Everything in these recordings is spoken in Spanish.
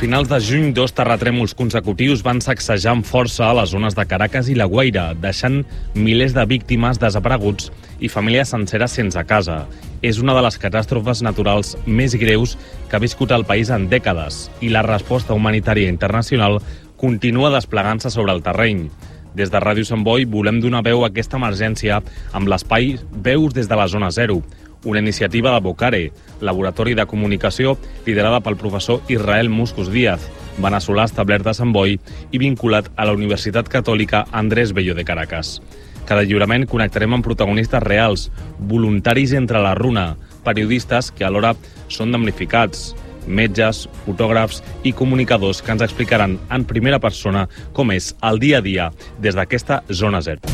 finals de juny, 2 terratrèmols consecutius van sacsejar amb força a les zones de Caracas i La Guaira, deixant milers de víctimes desapareguts i famílies senceres sense casa. És una de les catàstrofes naturals més greus que ha viscut el país en dècades i la resposta humanitària internacional continua desplegant-se sobre el terreny. Des de Ràdio Sant Boi volem donar veu a aquesta emergència amb l'espai Veus des de la Zona Zero, una iniciativa de Bocare, laboratori de comunicació liderada pel professor Israel Muscus Díaz, veneçolà establert a Sant Boi i vinculat a la Universitat Catòlica Andrés Bello de Caracas. Cada lliurament connectarem amb protagonistes reals, voluntaris entre la runa, periodistes que alhora són damnificats, metges, fotògrafs i comunicadors que ens explicaran en primera persona com és el dia a dia des d'aquesta Zona Zero.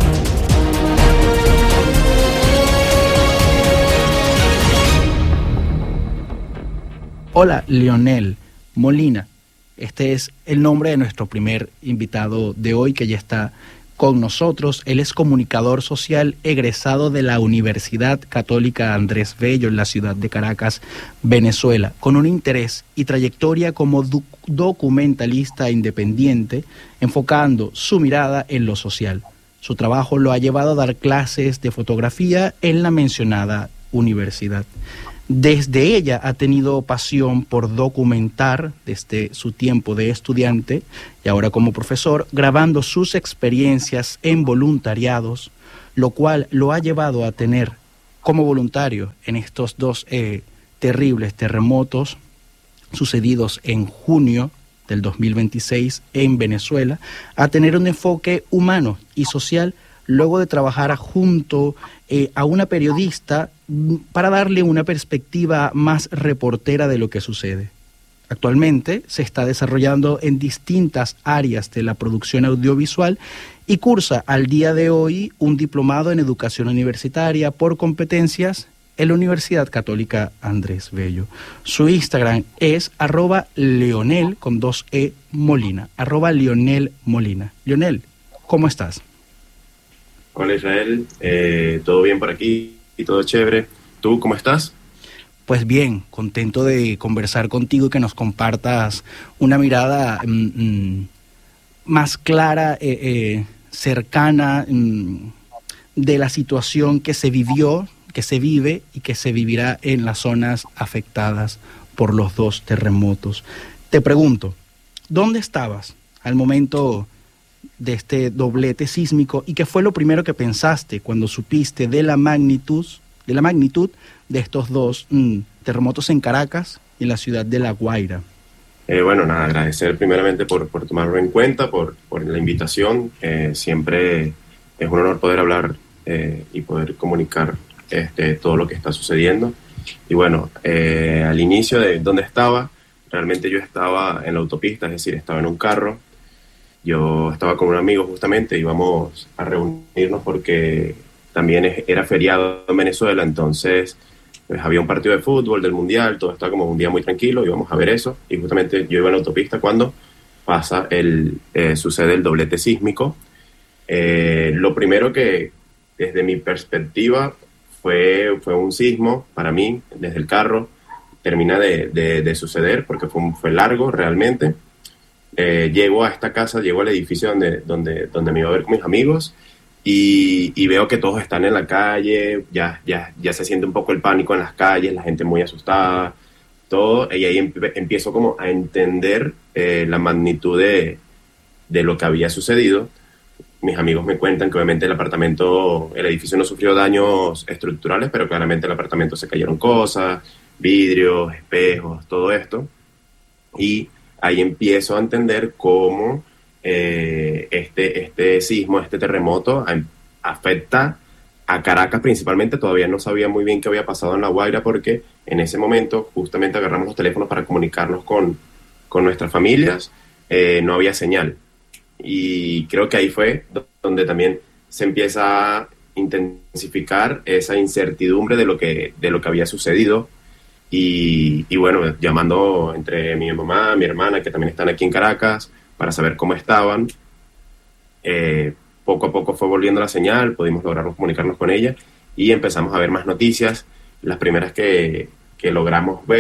Hola, Leonel Molina. Este es el nombre de nuestro primer invitado de hoy que ya está con nosotros. Él es comunicador social egresado de la Universidad Católica Andrés Bello en la ciudad de Caracas, Venezuela, con un interés y trayectoria como documentalista independiente, enfocando su mirada en lo social. Su trabajo lo ha llevado a dar clases de fotografía en la mencionada universidad. Desde ella ha tenido pasión por documentar desde su tiempo de estudiante y ahora como profesor, grabando sus experiencias en voluntariados, lo cual lo ha llevado a tener como voluntario en estos dos terribles terremotos sucedidos en junio del 2026 en Venezuela, a tener un enfoque humano y social luego de trabajar junto a una periodista para darle una perspectiva más reportera de lo que sucede. Actualmente se está desarrollando en distintas áreas de la producción audiovisual y cursa al día de hoy un diplomado en educación universitaria por competencias en la Universidad Católica Andrés Bello. Su Instagram es @Leonel con 2E Molina, @Leonel Molina. Leonel, ¿cómo estás? Hola Israel, todo bien por aquí y todo chévere. ¿Tú cómo estás? Pues bien, contento de conversar contigo y que nos compartas una mirada más clara, cercana de la situación que se vivió, que se vive y que se vivirá en las zonas afectadas por los dos terremotos. Te pregunto, ¿dónde estabas al momento de este doblete sísmico y qué fue lo primero que pensaste cuando supiste de la magnitud de estos dos terremotos en Caracas y en la ciudad de La Guaira? Bueno, nada, agradecer primeramente por tomarlo en cuenta, por la invitación. Siempre es un honor poder hablar y poder comunicar todo lo que está sucediendo. Y bueno, al inicio de donde estaba, realmente yo estaba en la autopista, es decir, estaba en un carro. Yo estaba con un amigo justamente, íbamos a reunirnos porque también era feriado en Venezuela, entonces pues había un partido de fútbol del Mundial, todo estaba como un día muy tranquilo, íbamos a ver eso, y justamente yo iba en la autopista cuando sucede el doblete sísmico. Lo primero que, desde mi perspectiva, fue un sismo para mí, desde el carro, termina de suceder, porque fue largo realmente. Llego a esta casa, llego al edificio donde me iba a ver con mis amigos y veo que todos están en la calle, ya se siente un poco el pánico en las calles, la gente muy asustada, todo, y ahí empiezo como a entender la magnitud de lo que había sucedido. Mis amigos me cuentan que obviamente el edificio no sufrió daños estructurales, pero claramente el apartamento se cayeron cosas, vidrios, espejos, todo esto, y ahí empiezo a entender cómo este sismo, este terremoto afecta a Caracas principalmente. Todavía no sabía muy bien qué había pasado en La Guaira porque en ese momento justamente agarramos los teléfonos para comunicarnos con nuestras familias. No había señal. Y creo que ahí fue donde también se empieza a intensificar esa incertidumbre de lo que había sucedido. Y bueno, llamando entre mi mamá, mi hermana, que también están aquí en Caracas, para saber cómo estaban. Poco a poco fue volviendo la señal, pudimos lograr comunicarnos con ella y empezamos a ver más noticias. Las primeras que logramos ver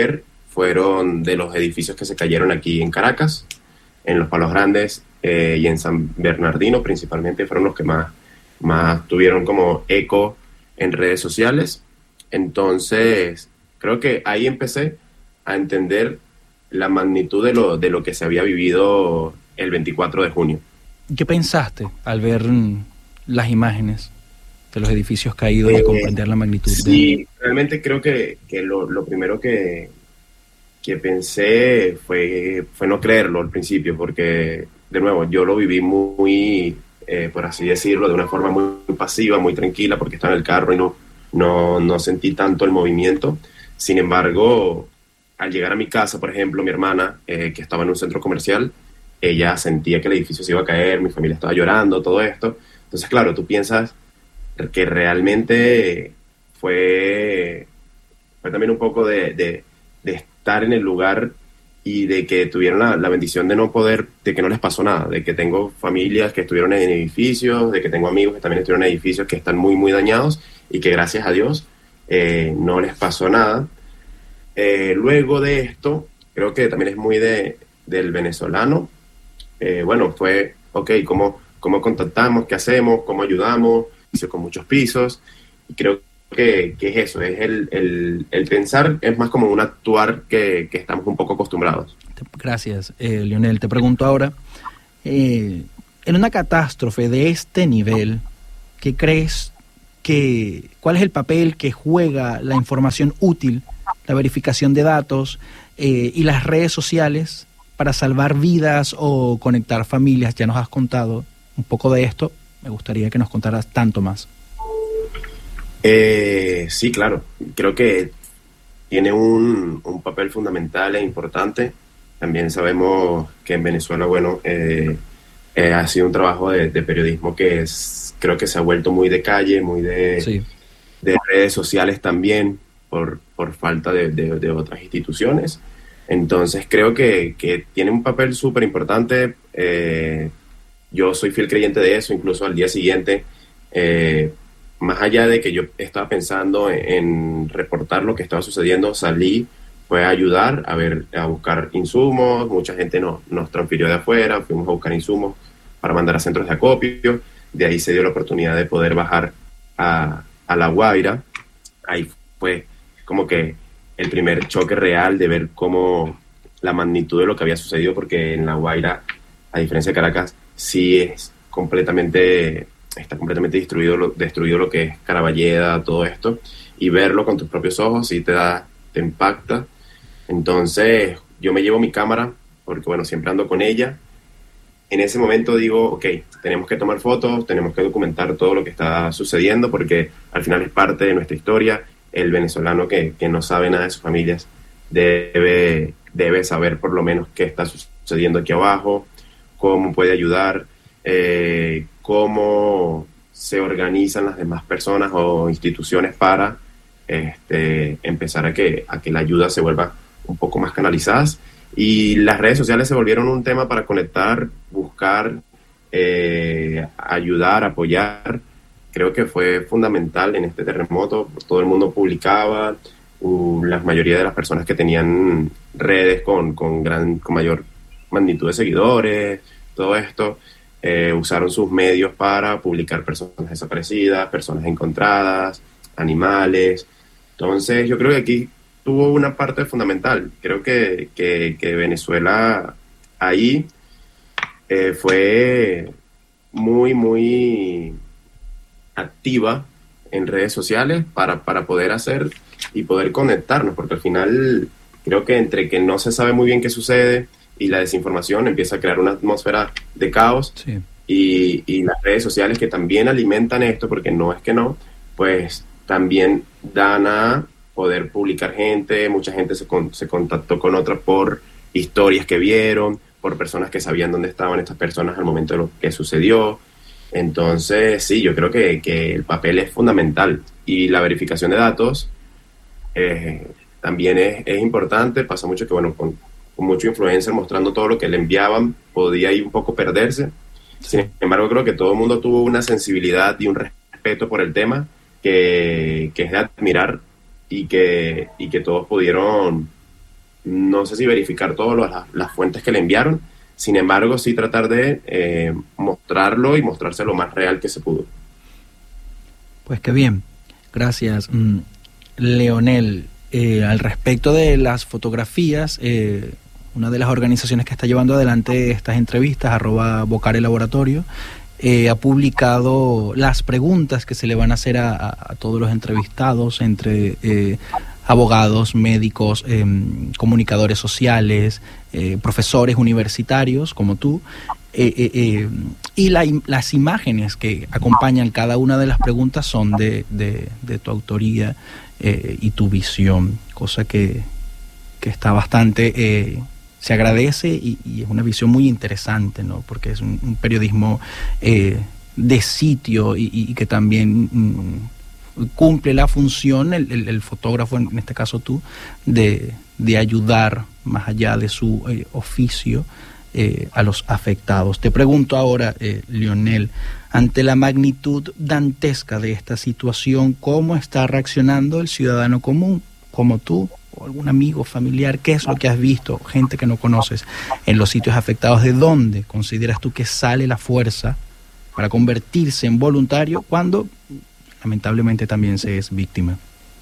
fueron de los edificios que se cayeron aquí en Caracas, en Los Palos Grandes y en San Bernardino principalmente, fueron los que más tuvieron como eco en redes sociales. Entonces, creo que ahí empecé a entender la magnitud de lo que se había vivido el 24 de junio. ¿Qué pensaste al ver las imágenes de los edificios caídos y a comprender la magnitud? Sí, realmente creo que lo primero que pensé fue no creerlo al principio, porque, de nuevo, yo lo viví muy, por así decirlo, de una forma muy pasiva, muy tranquila, porque estaba en el carro y no sentí tanto el movimiento. Sin embargo, al llegar a mi casa, por ejemplo, mi hermana, que estaba en un centro comercial, ella sentía que el edificio se iba a caer, mi familia estaba llorando, todo esto. Entonces, claro, tú piensas que realmente fue también un poco de estar en el lugar y de que tuvieron la bendición de que no les pasó nada, de que tengo familias que estuvieron en edificios, de que tengo amigos que también estuvieron en edificios que están muy, muy dañados y que gracias a Dios no les pasó nada. Luego de esto, creo que también es muy del venezolano. Bueno, fue, ok, ¿cómo contactamos? ¿Qué hacemos? ¿Cómo ayudamos? Hice con muchos pisos. Y creo que es eso, es el pensar, es más como un actuar que estamos un poco acostumbrados. Gracias, Lionel. Te pregunto ahora, en una catástrofe de este nivel, ¿qué crees cuál es el papel que juega la información útil, la verificación de datos y las redes sociales para salvar vidas o conectar familias? Ya nos has contado un poco de esto, me gustaría que nos contaras tanto más. Sí, claro, creo que tiene un papel fundamental e importante. También sabemos que en Venezuela, bueno, ha sido un trabajo de periodismo que creo que se ha vuelto muy de calle, muy de redes sociales también, por falta de otras instituciones. Entonces creo que tiene un papel súper importante. Yo soy fiel creyente de eso, incluso al día siguiente, más allá de que yo estaba pensando en reportar lo que estaba sucediendo, salí, fue a ayudar, a buscar insumos. Mucha gente nos transfirió de afuera, fuimos a buscar insumos para mandar a centros de acopio. De ahí se dio la oportunidad de poder bajar a La Guaira. Ahí fue como que el primer choque real de ver cómo la magnitud de lo que había sucedido, porque en La Guaira, a diferencia de Caracas, sí está completamente destruido lo que es Caraballeda, todo esto, y verlo con tus propios ojos sí te impacta. Entonces yo me llevo mi cámara, porque bueno, siempre ando con ella. En ese momento digo, ok, tenemos que tomar fotos, tenemos que documentar todo lo que está sucediendo, porque al final es parte de nuestra historia. El venezolano que no sabe nada de sus familias debe saber por lo menos qué está sucediendo aquí abajo, cómo puede ayudar, cómo se organizan las demás personas o instituciones para empezar a que la ayuda se vuelva un poco más canalizadas. Y las redes sociales se volvieron un tema para conectar, buscar, ayudar, apoyar. Creo que fue fundamental en este terremoto. Todo el mundo publicaba, la mayoría de las personas que tenían redes con mayor magnitud de seguidores, todo esto, usaron sus medios para publicar personas desaparecidas, personas encontradas, animales. Entonces yo creo que aquí tuvo una parte fundamental. Creo que Venezuela ahí fue muy, muy activa en redes sociales para poder hacer y poder conectarnos, porque al final creo que entre que no se sabe muy bien qué sucede y la desinformación empieza a crear una atmósfera de caos. Sí. Y las redes sociales, que también alimentan esto, porque no es que no, pues también dan a poder publicar gente. Mucha gente se contactó con otra por historias que vieron, por personas que sabían dónde estaban estas personas al momento de lo que sucedió. Entonces, sí, yo creo que el papel es fundamental. Y la verificación de datos también es importante. Pasa mucho que, bueno, con mucho influencer mostrando todo lo que le enviaban, podía ahí un poco perderse. Sin embargo, creo que todo el mundo tuvo una sensibilidad y un respeto por el tema que es de admirar, y que todos pudieron no sé si verificar todas las fuentes que le enviaron, sin embargo, sí tratar de mostrarlo y mostrárselo lo más real que se pudo. Pues qué bien, gracias. Leonel, al respecto de las fotografías, una de las organizaciones que está llevando adelante estas entrevistas, @Vocare Laboratorio, ha publicado las preguntas que se le van a hacer a todos los entrevistados, entre abogados, médicos, comunicadores sociales, profesores universitarios como tú, y las imágenes que acompañan cada una de las preguntas son de tu autoría y tu visión, cosa que está bastante... se agradece y es una visión muy interesante, ¿no? Porque es un periodismo de sitio y que también cumple la función, el fotógrafo, en este caso tú, de ayudar más allá de su oficio a los afectados. Te pregunto ahora, Leonel, ante la magnitud dantesca de esta situación, ¿cómo está reaccionando el ciudadano común, como tú, o algún amigo, familiar? ¿Qué es lo que has visto, gente que no conoces, en los sitios afectados? ¿De dónde consideras tú que sale la fuerza para convertirse en voluntario cuando lamentablemente también se es víctima?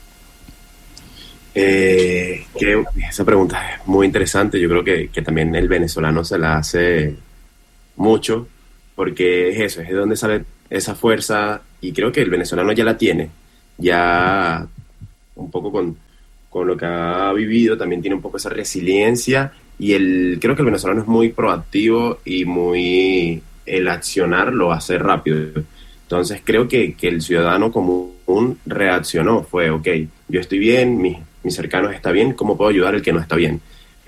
Esa pregunta es muy interesante. Yo creo que también el venezolano se la hace mucho, porque es eso, es de donde sale esa fuerza, y creo que el venezolano ya la tiene, ya un poco con lo que ha vivido, también tiene un poco esa resiliencia, y creo que el venezolano es muy proactivo y el accionar lo hace rápido. Entonces creo que el ciudadano común reaccionó, fue, ok, yo estoy bien, mis cercanos están bien, ¿cómo puedo ayudar al que no está bien?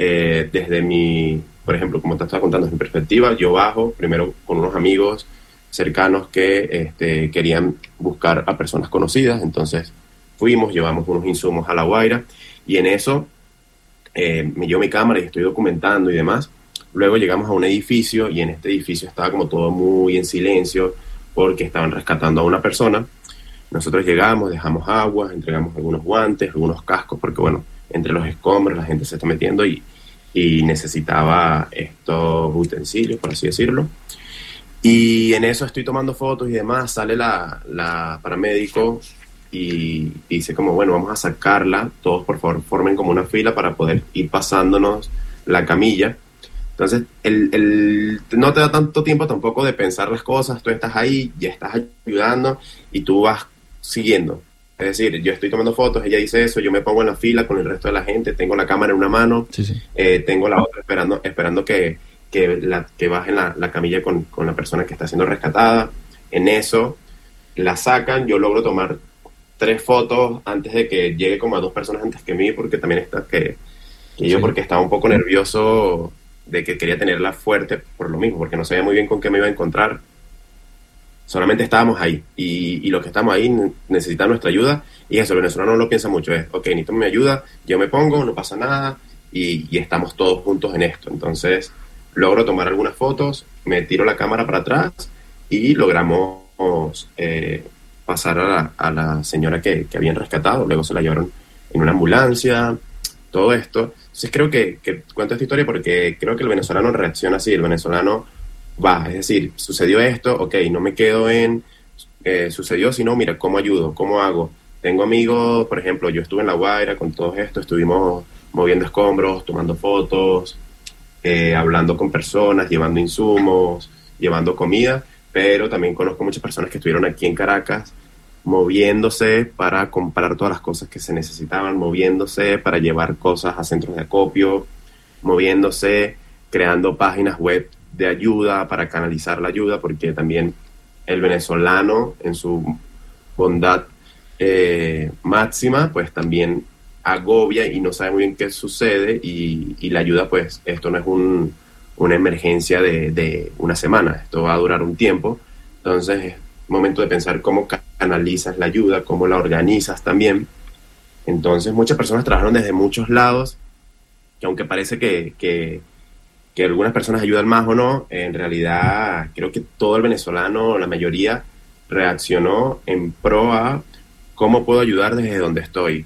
Desde por ejemplo, como te estaba contando, desde mi perspectiva, yo bajo primero con unos amigos cercanos que querían buscar a personas conocidas, entonces llevamos unos insumos a La Guaira, y en eso me llevo mi cámara y estoy documentando y demás. Luego llegamos a un edificio, y en este edificio estaba como todo muy en silencio, porque estaban rescatando a una persona. Nosotros llegamos, dejamos agua, entregamos algunos guantes, algunos cascos, porque bueno, entre los escombros la gente se está metiendo y necesitaba estos utensilios, por así decirlo. Y en eso estoy tomando fotos y demás, sale la paramédico y dice como, bueno, vamos a sacarla, todos por favor formen como una fila para poder ir pasándonos la camilla. Entonces, no te da tanto tiempo tampoco de pensar las cosas, tú estás ahí, ya estás ayudando y tú vas siguiendo. Es decir, yo estoy tomando fotos, ella dice eso, yo me pongo en la fila con el resto de la gente, tengo la cámara en una mano, sí. Tengo la otra esperando que bajen la camilla con la persona que está siendo rescatada. En eso, la sacan, yo logro tomar 3 fotos antes de que llegue como a 2 personas antes que mí, porque también está que yo, porque estaba un poco nervioso de que quería tenerla fuerte por lo mismo, porque no sabía muy bien con qué me iba a encontrar. Solamente estábamos ahí, y los que estamos ahí necesitan nuestra ayuda, y eso, el venezolano no lo piensa mucho, es, ok, necesito mi ayuda, yo me pongo, no pasa nada, y estamos todos juntos en esto. Entonces, logro tomar algunas fotos, me tiro la cámara para atrás, y logramos pasar a la señora que habían rescatado. Luego se la llevaron en una ambulancia, todo esto. Entonces creo que cuento esta historia porque creo que el venezolano reacciona así, el venezolano va, es decir, sucedió esto, ok, no me quedo en sucedió, sino mira, ¿cómo ayudo? ¿Cómo hago? Tengo amigos, por ejemplo, yo estuve en La Guaira con todo esto, estuvimos moviendo escombros, tomando fotos, hablando con personas, llevando insumos, llevando comida, pero también conozco muchas personas que estuvieron aquí en Caracas moviéndose para comprar todas las cosas que se necesitaban, moviéndose para llevar cosas a centros de acopio, moviéndose, creando páginas web de ayuda para canalizar la ayuda, porque también el venezolano en su bondad máxima, pues también agobia y no sabe muy bien qué sucede, y la ayuda, pues esto no es una emergencia de una semana, esto va a durar un tiempo. Entonces es momento de pensar cómo canalizas la ayuda, cómo la organizas también. Entonces muchas personas trabajaron desde muchos lados, que aunque parece que algunas personas ayudan más o no, en realidad creo que todo el venezolano, la mayoría, reaccionó en pro a cómo puedo ayudar desde donde estoy,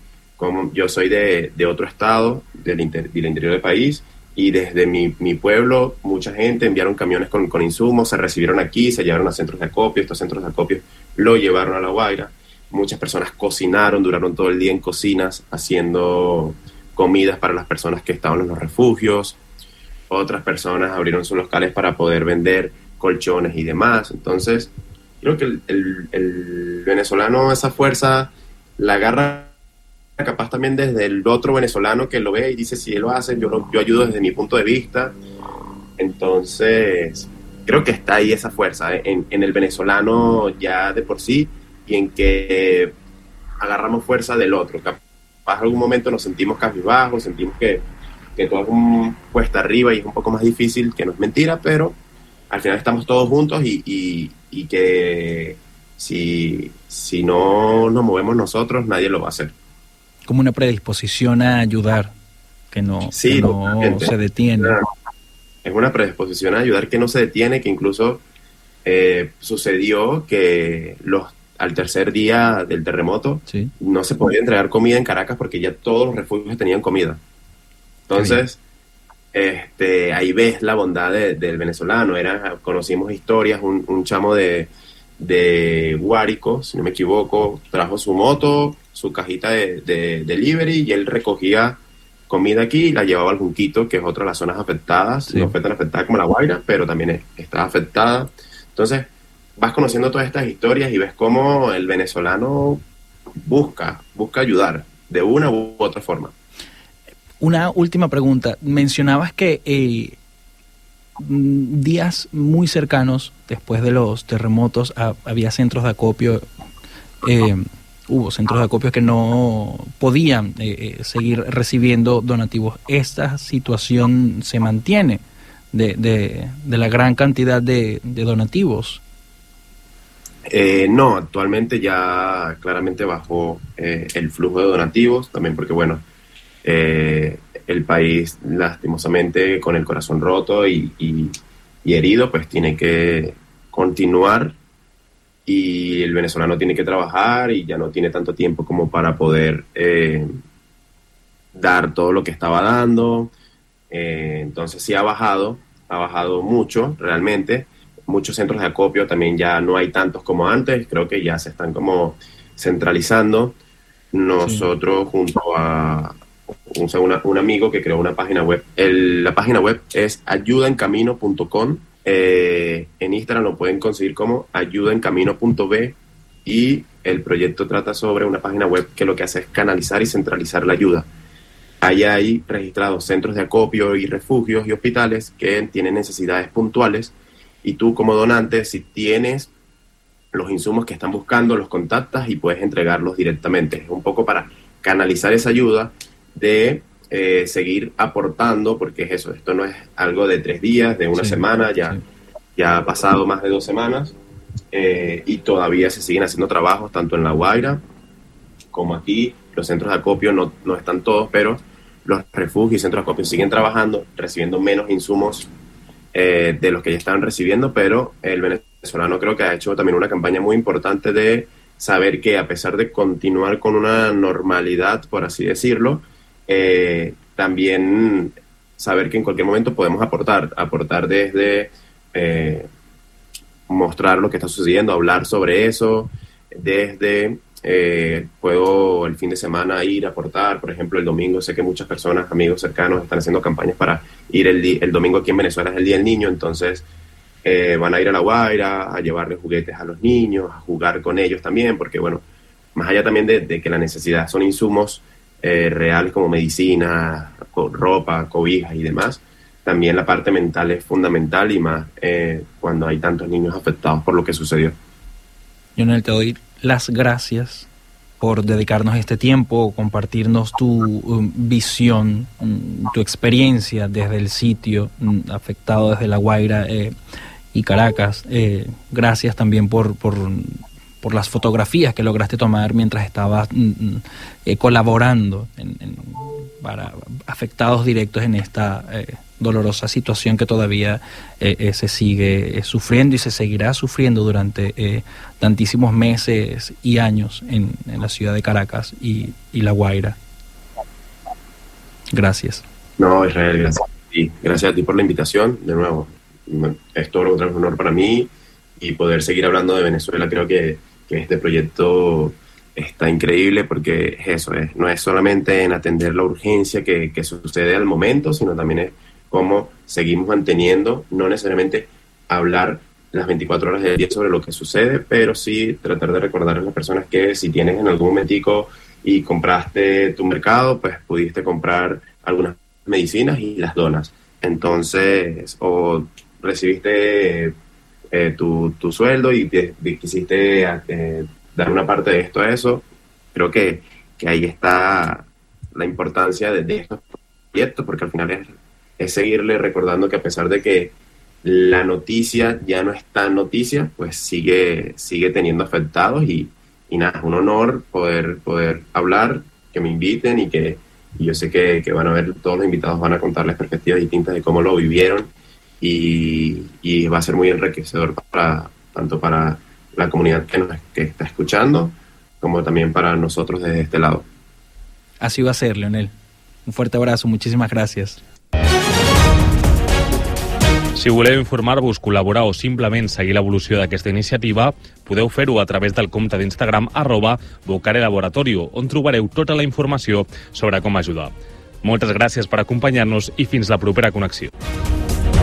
como yo soy de otro estado, del interior del país, y desde mi pueblo mucha gente enviaron camiones con insumos, se recibieron aquí, se llevaron a centros de acopio, estos centros de acopio lo llevaron a La Guaira. Muchas personas cocinaron, duraron todo el día en cocinas haciendo comidas para las personas que estaban en los refugios. Otras personas abrieron sus locales para poder vender colchones y demás. Entonces, creo que el venezolano esa fuerza la agarra capaz también desde el otro venezolano que lo ve y dice, si él lo hace, yo ayudo desde mi punto de vista. Entonces, creo que está ahí esa fuerza en el venezolano ya de por sí, y en que agarramos fuerza del otro. Capaz en algún momento nos sentimos cabizbajos, sentimos que todo es un cuesta arriba y es un poco más difícil, que no es mentira, pero al final estamos todos juntos y que si no nos movemos nosotros, nadie lo va a hacer. Como una predisposición a ayudar, que no se detiene. Es una predisposición a ayudar que no se detiene, que incluso sucedió que al tercer día del terremoto no se podía entregar comida en Caracas porque ya todos los refugios tenían comida. Entonces, ahí ves la bondad del venezolano. Conocimos historias, un chamo de Guárico, si no me equivoco, trajo su moto, su cajita de delivery, y él recogía comida aquí y la llevaba al Junquito, que es otra de las zonas afectadas. No fue tan afectada como La Guaira, pero también está afectada. Entonces, vas conociendo todas estas historias y ves cómo el venezolano busca ayudar de una u otra forma. Una última pregunta. Mencionabas que días muy cercanos después de los terremotos había centros de acopio, hubo centros de acopio que no podían seguir recibiendo donativos. ¿Esta situación se mantiene de la gran cantidad de donativos? No, actualmente ya claramente bajó el flujo de donativos, también porque, bueno, el país lastimosamente con el corazón roto y herido, pues tiene que continuar, y el venezolano tiene que trabajar y ya no tiene tanto tiempo como para poder dar todo lo que estaba dando. Entonces sí ha bajado mucho realmente. Muchos centros de acopio también ya no hay tantos como antes, creo que ya se están como centralizando. Nosotros junto a un amigo que creó una página web, la página web es ayudaencamino.com, en Instagram lo pueden conseguir como ayudaencamino.b, y el proyecto trata sobre una página web que lo que hace es canalizar y centralizar la ayuda. Ahí hay registrados centros de acopio y refugios y hospitales que tienen necesidades puntuales, y tú como donante, si tienes los insumos que están buscando, los contactas y puedes entregarlos directamente. Es un poco para canalizar esa ayuda, de seguir aportando, porque es eso, esto no es algo de 3 días, de una semana, ya ha pasado más de 2 semanas, y todavía se siguen haciendo trabajos tanto en La Guaira como aquí. Los centros de acopio no están todos, pero los refugios y centros de acopio siguen trabajando, recibiendo menos insumos de los que ya estaban recibiendo, pero el venezolano creo que ha hecho también una campaña muy importante de saber que, a pesar de continuar con una normalidad, por así decirlo, también saber que en cualquier momento podemos aportar desde mostrar lo que está sucediendo, hablar sobre eso, desde puedo el fin de semana ir a aportar. Por ejemplo, el domingo sé que muchas personas, amigos cercanos, están haciendo campañas para ir el domingo. Aquí en Venezuela es el Día del Niño, entonces van a ir a La Guaira a llevarle juguetes a los niños, a jugar con ellos también, porque bueno, más allá también de que la necesidad son insumos reales como medicina, ropa, cobijas y demás, también la parte mental es fundamental, y más cuando hay tantos niños afectados por lo que sucedió. Lionel, te doy las gracias por dedicarnos este tiempo, compartirnos tu visión, tu experiencia desde el sitio afectado, desde La Guaira y Caracas. Gracias también por las fotografías que lograste tomar mientras estabas colaborando para afectados directos en esta dolorosa situación que todavía se sigue sufriendo y se seguirá sufriendo durante tantísimos meses y años en la ciudad de Caracas y La Guaira. Gracias. No, Israel, gracias a ti. Gracias a ti por la invitación. De nuevo, es todo lo contrario, un honor para mí, y poder seguir hablando de Venezuela. Creo que este proyecto está increíble porque es eso, no es solamente en atender la urgencia que sucede al momento, sino también es cómo seguimos manteniendo, no necesariamente hablar las 24 horas del día sobre lo que sucede, pero sí tratar de recordar a las personas que si tienes en algún momentico y compraste tu mercado, pues pudiste comprar algunas medicinas y las donas. Entonces, o recibiste tu sueldo y quisiste dar una parte de esto a eso. Creo que ahí está la importancia de estos proyectos, porque al final es seguirle recordando que a pesar de que la noticia ya no es tan noticia, pues sigue teniendo afectados, y nada, es un honor poder hablar, que me inviten, y yo sé que van a ver, todos los invitados van a contarles perspectivas distintas de cómo lo vivieron, y va a ser muy enriquecedor tanto para la comunidad que está escuchando, como también para nosotros desde este lado. Así va a ser, Leonel. Un fuerte abrazo, muchísimas gracias. Si voleu informar-vos, col·laborar o simplement seguir l'evolució d'aquesta iniciativa, podeu fer-ho a través del compte d'Instagram @bocarelaboratorio, on trobareu tota la informació sobre com ajudar. Moltes gràcies per acompanyar-nos i fins la propera connexió.